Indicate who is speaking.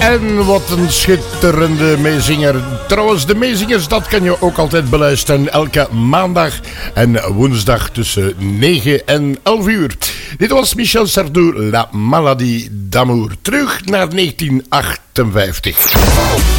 Speaker 1: En wat een schitterende meezinger. Trouwens, de meezingers, dat kan je ook altijd beluisteren. Elke maandag en woensdag tussen 9 en 11 uur. Dit was Michel Sardou, La Maladie d'amour. Terug naar 1958.